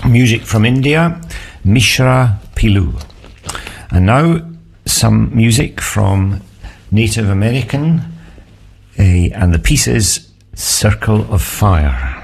Music from India, Mishra Pilu. And now some music from Native American, and the piece is Circle of Fire.